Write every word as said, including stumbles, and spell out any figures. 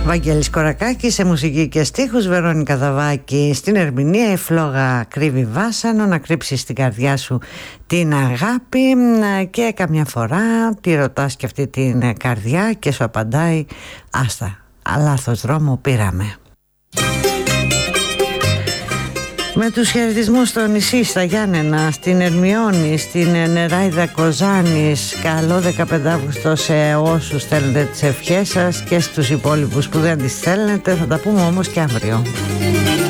Βαγγέλης Κορακάκης σε μουσική και στίχους, Βερόνικα Δαβάκη στην ερμηνεία, η φλόγα κρύβει βάσανο, να κρύψει στην καρδιά σου την αγάπη και καμιά φορά τη ρωτάς και αυτή την καρδιά και σου απαντάει άστα, λάθος δρόμο πήραμε. Με τους χαιρετισμούς στο νησί, στα Γιάννενα, στην Ερμιόνη, στην Νεράιδα Κοζάνης, καλό δεκαπέντε Αυγούστου σε όσους στέλνετε τις ευχές σας και στους υπόλοιπους που δεν τις στέλνετε. Θα τα πούμε όμως και αύριο.